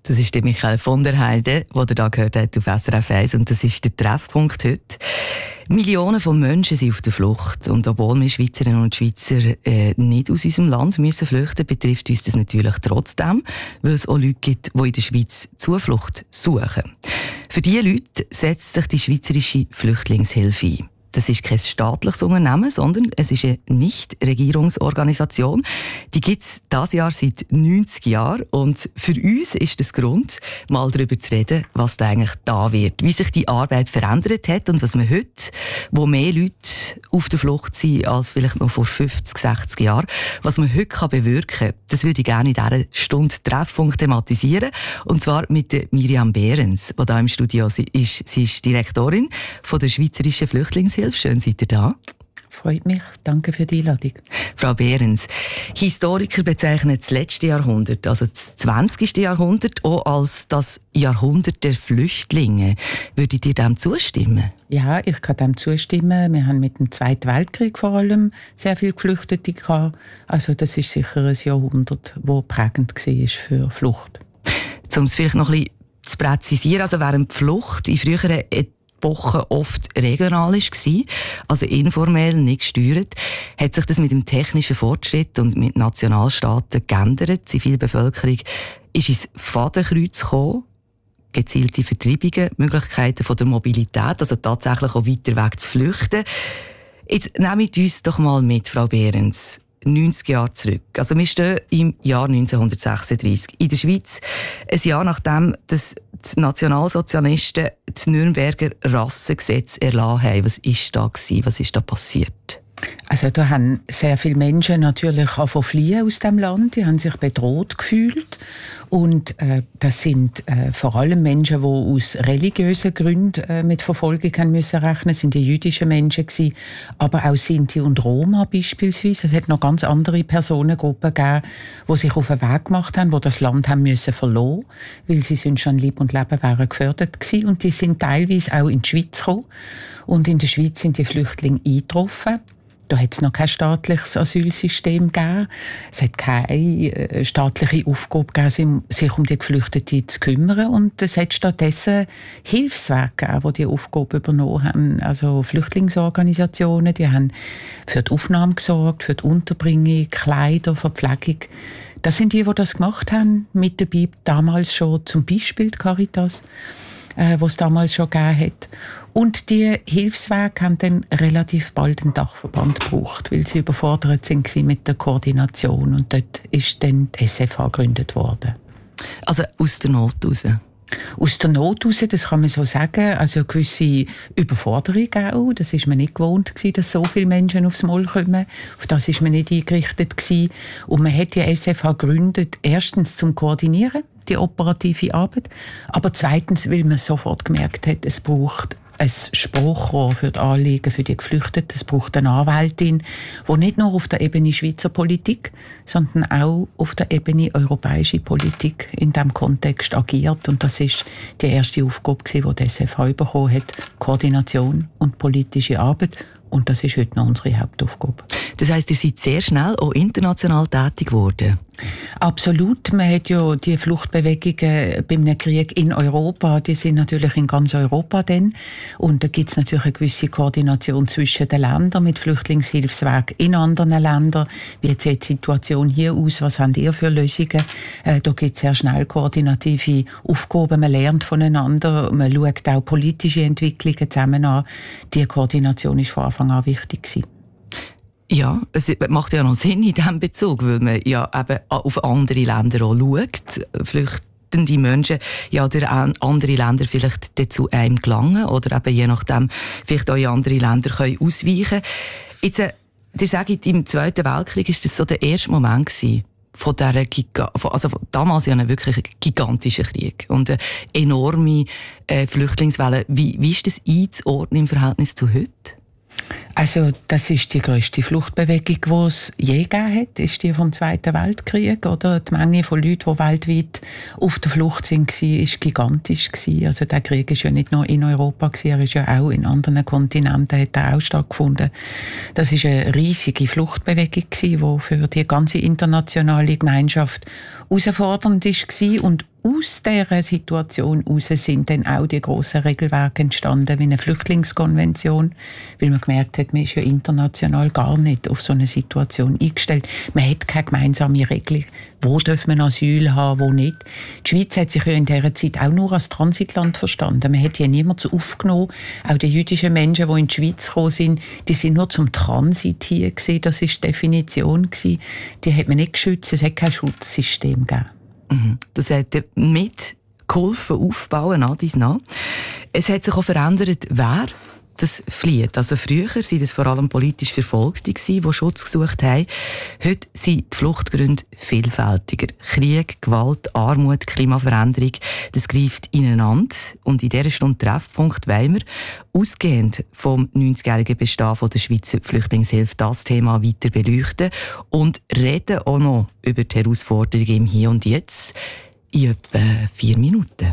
Das ist der Michael von der Heide, den ihr da gehört habt auf SRF 1. Und das ist der Treffpunkt heute. Millionen von Menschen sind auf der Flucht. Und obwohl wir Schweizerinnen und Schweizer nicht aus unserem Land müssen flüchten, betrifft uns das natürlich trotzdem, weil es auch Leute gibt, die in der Schweiz Zuflucht suchen. Für diese Leute setzt sich die Schweizerische Flüchtlingshilfe ein. Das ist kein staatliches Unternehmen, sondern es ist eine Nichtregierungsorganisation. Die gibt es dieses Jahr seit 90 Jahren. Und für uns ist das Grund, mal darüber zu reden, was da eigentlich da wird. Wie sich die Arbeit verändert hat und was man heute, wo mehr Leute auf der Flucht sind als vielleicht noch vor 50, 60 Jahren, was man heute bewirken kann. Das würde ich gerne in dieser Stunde Treffpunkt thematisieren. Und zwar mit der Miriam Behrens, die hier im Studio ist. Sie ist Direktorin von der Schweizerischen Flüchtlingshilfe. Schön, seid ihr da. Freut mich. Danke für die Einladung. Frau Behrens, Historiker bezeichnen das letzte Jahrhundert, also das 20. Jahrhundert, auch als das Jahrhundert der Flüchtlinge. Würdet ihr dem zustimmen? Ja, ich kann dem zustimmen. Wir haben mit dem Zweiten Weltkrieg vor allem sehr viele Geflüchtete gehabt. Also das ist sicher ein Jahrhundert, das prägend war für Flucht. Um es vielleicht noch ein bisschen zu präzisieren, also während die Flucht in früheren Wochen oft regional war, also informell, nicht gesteuert, hat sich das mit dem technischen Fortschritt und mit Nationalstaaten geändert. Die Zivilbevölkerung ist ins Fadenkreuz gekommen, gezielte Vertreibungen, Möglichkeiten von der Mobilität, also tatsächlich auch weiter weg zu flüchten. Jetzt nehmt uns doch mal mit, Frau Behrens, 90 Jahre zurück. Also wir stehen im Jahr 1936 in der Schweiz, ein Jahr nachdem die Nationalsozialisten das Nürnberger Rassengesetz erlassen haben. Was ist da gewesen? Was ist da passiert? Also da haben sehr viele Menschen natürlich auch fliehen aus dem Land. Die haben sich bedroht gefühlt. Und das sind vor allem Menschen, die aus religiösen Gründen mit Verfolgung haben müssen rechnen. Das sind die jüdischen Menschen gewesen, aber auch Sinti und Roma beispielsweise. Es hat noch ganz andere Personengruppen gegeben, die sich auf den Weg gemacht haben, die das Land haben müssen verlassen, weil sie sonst schon Leib und Leben wären gefördert gewesen. Und die sind teilweise auch in die Schweiz gekommen. Und in der Schweiz sind die Flüchtlinge eingetroffen. Da hat es noch kein staatliches Asylsystem gegeben. Es hat keine staatliche Aufgabe gegeben, sich um die Geflüchteten zu kümmern. Und es hat stattdessen Hilfswerke gegeben, die diese Aufgabe übernommen haben. Also Flüchtlingsorganisationen, die haben für die Aufnahme gesorgt, für die Unterbringung, Kleider, Verpflegung. Das sind die das gemacht haben. Mit dabei damals schon zum Beispiel die Caritas, was es damals schon gegeben hat. Und die Hilfswege haben dann relativ bald einen Dachverband gebraucht, weil sie überfordert sind mit der Koordination. Und dort ist dann die SFH gegründet worden. Also aus der Not heraus? Aus der Not heraus, das kann man so sagen. Also eine gewisse Überforderung auch. Das ist man nicht gewohnt gewesen, dass so viele Menschen aufs Maul kommen. Auf das ist man nicht eingerichtet gewesen. Und man hat die SFH gegründet, erstens zum Koordinieren, die operative Arbeit. Aber zweitens, weil man sofort gemerkt hat, es braucht ein Sprachrohr für die Anliegen für die Geflüchteten. Es braucht eine Anwältin, die nicht nur auf der Ebene Schweizer Politik, sondern auch auf der Ebene europäische Politik in diesem Kontext agiert. Und das ist die erste Aufgabe, die die SFH bekommen hat: Koordination und politische Arbeit. Und das ist heute noch unsere Hauptaufgabe. Das heisst, ihr seid sehr schnell auch international tätig geworden? Absolut. Man hat ja die Fluchtbewegungen bei einem Krieg in Europa, die sind natürlich in ganz Europa dann. Und da gibt es natürlich eine gewisse Koordination zwischen den Ländern mit Flüchtlingshilfswegen in anderen Ländern. Wie sieht die Situation hier aus? Was habt ihr für Lösungen? Da gibt es sehr schnell koordinative Aufgaben. Man lernt voneinander. Man schaut auch politische Entwicklungen zusammen an. Die Koordination ist von Anfang an wichtig gewesen. Ja, es macht ja noch Sinn in diesem Bezug, weil man ja eben auf andere Länder auch schaut. Flüchtende Menschen, ja, oder andere Länder vielleicht dazu einem gelangen oder eben je nachdem vielleicht auch in andere Länder können ausweichen. Jetzt, ihr sagt, im Zweiten Weltkrieg ist das so der erste Moment gewesen von dieser damals ja wirklich ein gigantischer Krieg und eine enorme Flüchtlingswelle. Wie ist das einzuordnen im Verhältnis zu heute? Also das ist die grösste Fluchtbewegung, die es je gegeben hat, ist die vom Zweiten Weltkrieg. Oder? Die Menge von Leuten, die weltweit auf der Flucht sind, war gigantisch. Also der Krieg war ja nicht nur in Europa, er ist ja auch in anderen Kontinenten hat auch stattgefunden. Das war eine riesige Fluchtbewegung, die für die ganze internationale Gemeinschaft herausfordernd war. Und aus dieser Situation heraus sind dann auch die grossen Regelwerke entstanden, wie eine Flüchtlingskonvention, weil man gemerkt hat, man ist ja international gar nicht auf so eine Situation eingestellt. Man hat keine gemeinsame Regel, wo darf man Asyl haben, wo nicht. Die Schweiz hat sich ja in dieser Zeit auch nur als Transitland verstanden. Man hat ja niemanden aufgenommen. Auch die jüdischen Menschen, die in die Schweiz gekommen sind, die sind nur zum Transit hier gewesen. Das war die Definition gewesen. Die hat man nicht geschützt. Es hat kein Schutzsystem gegeben. Das hat er mitgeholfen aufbauen, nach dies nach. Es hat sich auch verändert, wer das flieht. Also früher waren es vor allem politisch Verfolgte, die Schutz gesucht haben. Heute sind die Fluchtgründe vielfältiger. Krieg, Gewalt, Armut, Klimaveränderung, das greift ineinander. Und in dieser Stunde Treffpunkt wollen wir, ausgehend vom 90-jährigen Bestehen der Schweizer Flüchtlingshilfe, das Thema weiter beleuchten und reden auch noch über die Herausforderungen im Hier und Jetzt in etwa 4 Minuten.